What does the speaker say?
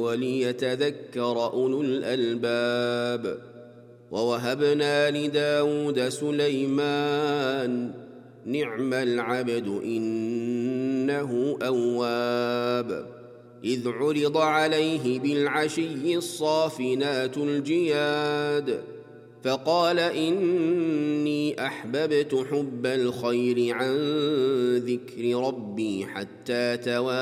وليتذكر أولو الألباب. ووهبنا لداود سليمان نعم العبد إنه أواب. إذ عرض عليه بالعشي الصافنات الجياد فقال إني أحببت حب الخير عن ذكر ربي حتى توارى